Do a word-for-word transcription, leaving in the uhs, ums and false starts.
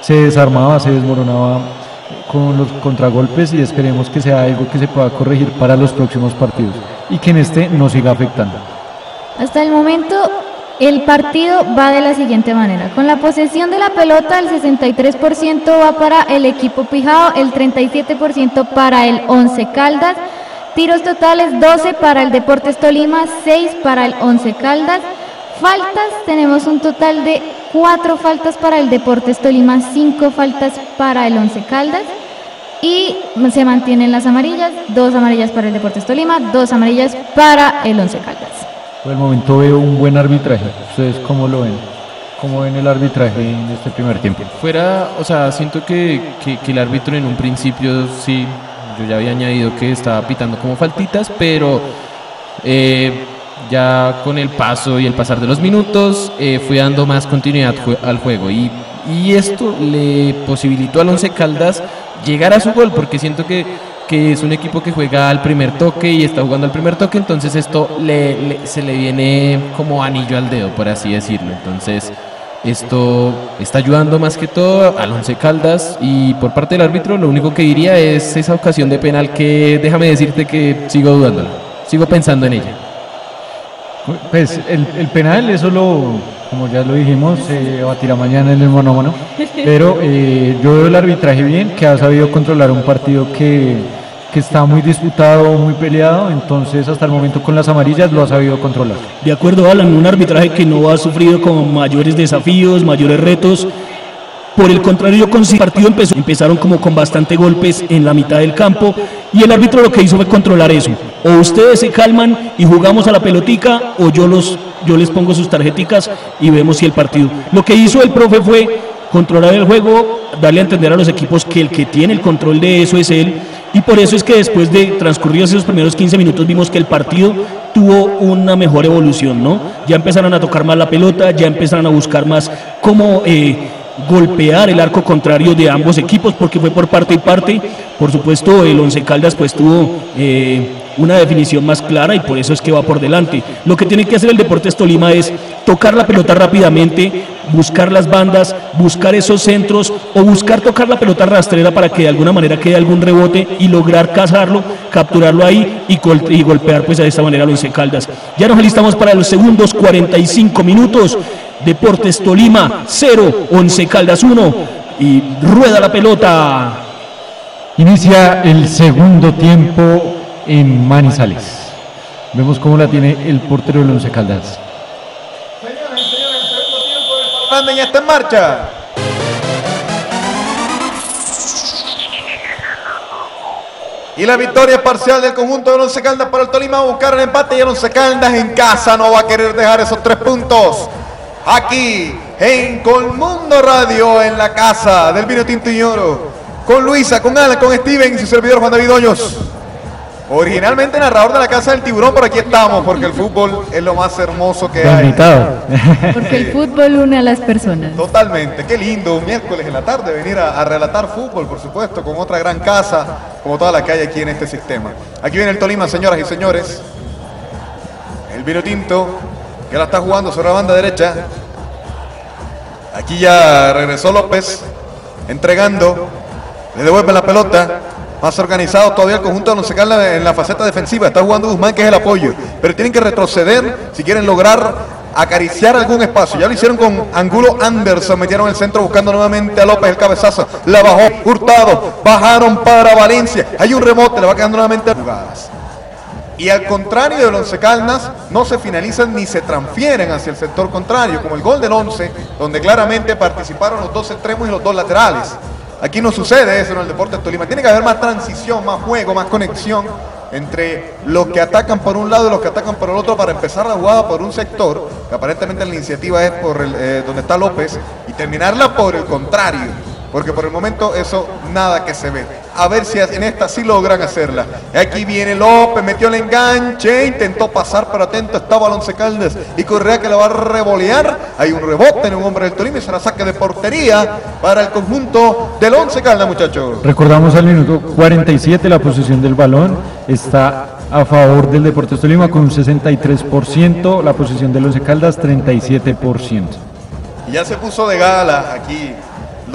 se desarmaba, se desmoronaba con los contragolpes, y esperemos que sea algo que se pueda corregir para los próximos partidos y que en este no siga afectando. Hasta el momento el partido va de la siguiente manera: con la posesión de la pelota el sesenta y tres por ciento va para el equipo Pijao, el treinta y siete por ciento para el Once Caldas, tiros totales doce para el Deportes Tolima, seis para el Once Caldas. Faltas, tenemos un total de cuatro faltas para el Deportes Tolima, cinco faltas para el Once Caldas, y se mantienen las amarillas, dos amarillas para el Deportes Tolima, dos amarillas para el Once Caldas. Por el momento veo un buen arbitraje. ¿Ustedes cómo lo ven? ¿Cómo ven el arbitraje en este primer tiempo? Fuera, o sea, siento que, que, que el árbitro en un principio sí, yo ya había añadido que estaba pitando como faltitas, pero eh, ya con el paso y el pasar de los minutos eh, fue dando más continuidad jue- al juego, y, y esto le posibilitó al Once Caldas llegar a su gol, porque siento que, que es un equipo que juega al primer toque y está jugando al primer toque, entonces esto le, le, se le viene como anillo al dedo, por así decirlo. Entonces esto está ayudando más que todo al Once Caldas, y por parte del árbitro lo único que diría es esa ocasión de penal que déjame decirte que sigo dudándola, sigo pensando en ella. Pues el, el penal, eso lo, como ya lo dijimos, se batirá mañana en el mano a mano, pero eh, yo veo el arbitraje bien, que ha sabido controlar un partido que, que está muy disputado, muy peleado, entonces hasta el momento con las amarillas lo ha sabido controlar. De acuerdo, Alan, un arbitraje que no ha sufrido con mayores desafíos, mayores retos. Por el contrario, yo con el partido empezó, empezaron como con bastante golpes en la mitad del campo, y el árbitro lo que hizo fue controlar eso. O ustedes se calman y jugamos a la pelotica, o yo los yo les pongo sus tarjeticas y vemos si el partido. Lo que hizo el profe fue controlar el juego, darle a entender a los equipos que el que tiene el control de eso es él, y por eso es que después de transcurridos esos primeros quince minutos vimos que el partido tuvo una mejor evolución, ¿no? Ya empezaron a tocar más la pelota, ya empezaron a buscar más cómo eh, golpear el arco contrario de ambos equipos, porque fue por parte y parte. Por supuesto, el Once Caldas pues tuvo eh, una definición más clara, y por eso es que va por delante. Lo que tiene que hacer el Deportes Tolima es tocar la pelota rápidamente, buscar las bandas, buscar esos centros, o buscar tocar la pelota rastrera para que de alguna manera quede algún rebote y lograr cazarlo, capturarlo ahí y, gol- y golpear pues de esta manera al Once Caldas. Ya nos alistamos para los segundos cuarenta y cinco minutos. Deportes Tolima cero, Once Caldas uno, y rueda la pelota. Inicia el segundo tiempo en Manizales. Vemos cómo la tiene el portero del Once Caldas. Señores y señores, el segundo tiempo del Fernández ya está en marcha. Y la victoria parcial del conjunto del Once Caldas para el Tolima, va a buscar el empate, y el Once Caldas en casa no va a querer dejar esos tres puntos. Aquí en Colmundo Radio, en la casa del vino tinto y oro, con Luisa, con Alan, con Steven y su servidor Juan David Hoyos. Originalmente narrador de la Casa del Tiburón, pero aquí estamos porque el fútbol es lo más hermoso que hay. Porque el fútbol une a las personas. Totalmente, qué lindo un miércoles en la tarde venir a, a relatar fútbol, por supuesto, con otra gran casa, como toda la que hay aquí en este sistema. Aquí viene el Tolima, señoras y señores. El vino tinto, que la está jugando sobre la banda derecha. Aquí ya regresó López, entregando, le devuelve la pelota. Más organizado todavía el conjunto de Once Caldas en la faceta defensiva. Está jugando Guzmán, que es el apoyo, pero tienen que retroceder si quieren lograr acariciar algún espacio. Ya lo hicieron con Angulo Anderson, metieron el centro buscando nuevamente a López, el cabezazo, la bajó Hurtado, bajaron para Valencia, hay un rebote, le va quedando nuevamente jugadas. Y al contrario del Once Caldas, no se finalizan ni se transfieren hacia el sector contrario, como el gol del Once, donde claramente participaron los dos extremos y los dos laterales. Aquí no sucede eso en el Deportes Tolima. Tiene que haber más transición, más juego, más conexión entre los que atacan por un lado y los que atacan por el otro, para empezar la jugada por un sector, que aparentemente la iniciativa es por el, eh, donde está López, y terminarla por el contrario, porque por el momento eso nada que se ve. A ver si en esta sí logran hacerla. Aquí viene López, metió el enganche, intentó pasar, pero atento estaba el Once Caldas, y Correa que le va a revolear. Hay un rebote en un hombre del Tolima y será saque de portería para el conjunto del Once Caldas, muchachos. Recordamos al minuto cuarenta y siete la posesión del balón está a favor del Deportes Tolima con un sesenta y tres por ciento, la posesión del Once Caldas treinta y siete por ciento. Y ya se puso de gala aquí